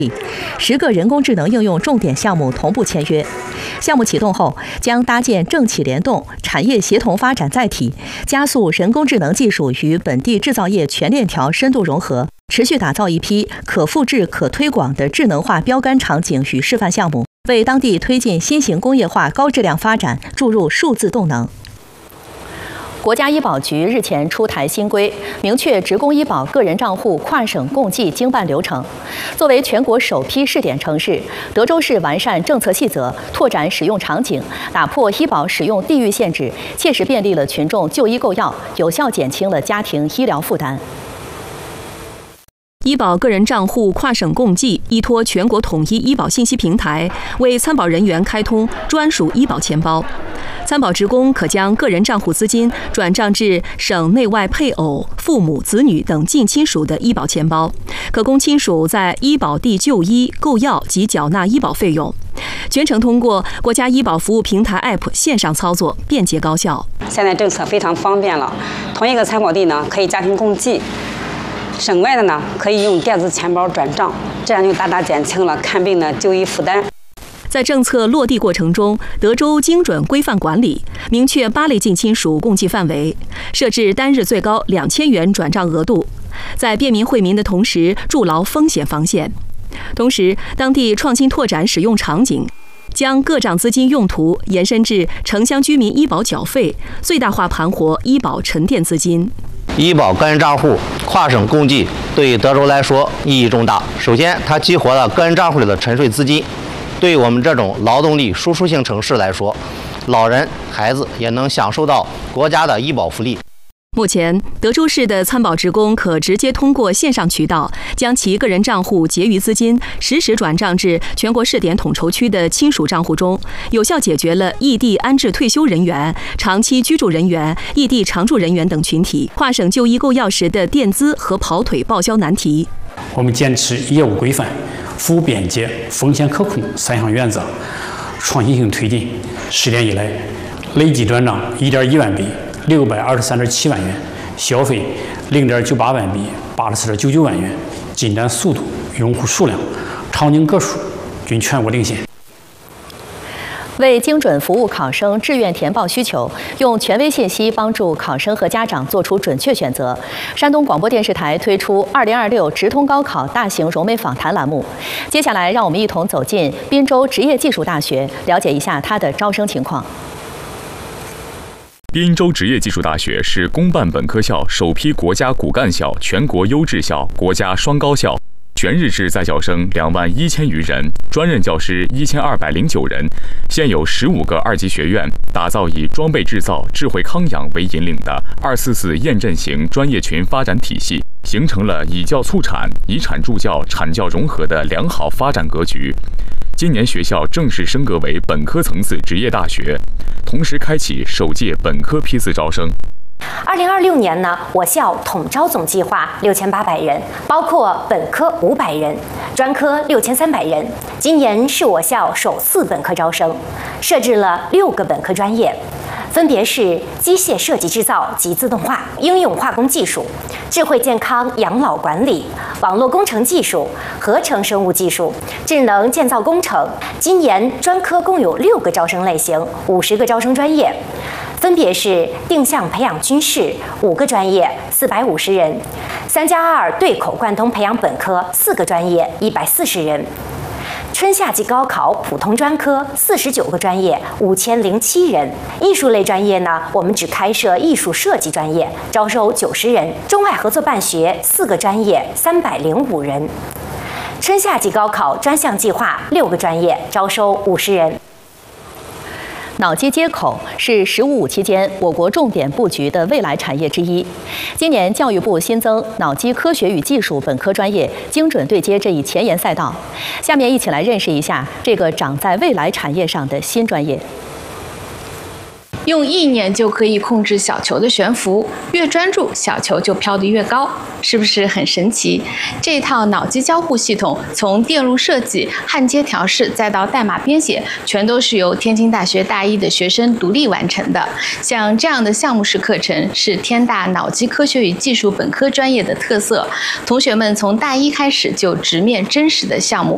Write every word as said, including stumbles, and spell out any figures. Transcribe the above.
十个人工智能应用重点项目同步签约。项目启动后，将搭建政企联动、产业协同发展载体，加速人工智能技术与本地制造业全链条深度融合，持续打造一批可复制、可推广的智能化标杆场景与示范项目，为当地推进新型工业化高质量发展注入数字动能。国家医保局日前出台新规，明确职工医保个人账户跨省共计经办流程。作为全国首批试点城市，德州市完善政策细则，拓展使用场景，打破医保使用地域限制，切实便利了群众就医购药，有效减轻了家庭医疗负担。 医保个人账户跨省共计，依托全国统一医保信息平台，为参保人员开通专属医保钱包。参保职工可将个人账户资金转账至省内外配偶、父母、子女等近亲属的医保钱包，可供亲属在医保地就医、购药及缴纳医保费用。全程通过国家医保服务平台 App 线上操作，便捷高效。 现在政策非常方便了，同一个参保地呢可以家庭共计。省外的呢，可以用电子钱包转账，这样就大大减轻了看病的就医负担。 在政策落地过程中，德州精准规范管理，明确八类近亲属共计范围，设置单日最高两千元转账额度，在便民惠民的同时，筑牢风险防线。同时，当地创新拓展使用场景，将个账资金用途延伸至城乡居民医保缴费，最大化盘活医保沉淀资金。 医保个人账户跨省共计对德州来说意义重大。首先，它激活了个人账户里的沉睡资金，对我们这种劳动力输出型城市来说，老人、孩子也能享受到国家的医保福利。 目前，德州市的参保职工可直接通过线上渠道，将其个人账户结余资金实时转账至全国试点统筹区的亲属账户中，有效解决了异地安置退休人员、长期居住人员、异地常住人员等群体跨省就医购药时的垫资和跑腿报销难题。 我们坚持业务规范、服务便捷、风险可控三项原则，创新性推进。试点以来，累计转账一点一万笔。六百二十三点七万元，消费零点九八万笔，八十四点九九万元，进展速度、用户数量、场景个数均全国领先。 为精准服务考生志愿填报需求，用权威信息帮助考生和家长做出准确选择，山东广播电视台推出二零二六直通高考大型融媒访谈栏目。接下来，让我们一同走进滨州职业技术大学，了解一下它的招生情况。 滨州职业技术大学是公办本科校首批国家骨干校、全国优质校、国家双高校，全日制在校生两万一千余人，专任教师一千二百零九人，现有十五个二级学院，打造以装备制造、智慧康养为引领的二四四验证型专业群发展体系，形成了以教促产、以产助教、产教融合的良好发展格局。今年学校正式升格为本科层次职业大学，同时开启首届本科批次招生。 二零二六年呢，我校统招总计划六千八百人，包括本科五百人，专科六千三百人。今年是我校首次本科招生，设置了六个本科专业，分别是机械设计制造及自动化、应用化工技术、智慧健康养老管理、网络工程技术、合成生物技术、智能建造工程。今年专科共有六个招生类型，五十个招生专业。分别是定向培养军事五个专业四百五十人，三加二对口贯通培养本科四个专业一百四十人，春夏季高考普通专科四十九个专业五千零七人，艺术类专业呢，我们只开设艺术设计专业，招收九十人，中外合作办学四个专业三百零五人，春夏季高考专项计划六个专业，招收五十人。 脑机接口是“十五五”期间我国重点布局的未来产业之一。今年教育部新增脑机科学与技术本科专业，精准对接这一前沿赛道。下面一起来认识一下这个长在未来产业上的新专业。 用意念就可以控制小球的悬浮，越专注，小球就飘得越高，是不是很神奇？这套脑机交互系统，从电路设计、焊接调试，再到代码编写，全都是由天津大学大一的学生独立完成的。像这样的项目式课程，是天大脑机科学与技术本科专业的特色。同学们从大一开始就直面真实的项目，